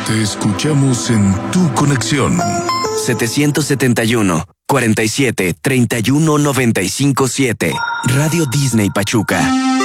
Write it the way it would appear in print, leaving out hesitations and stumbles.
Te escuchamos en tu conexión. 771-47-31-95-7. Radio Disney Pachuca.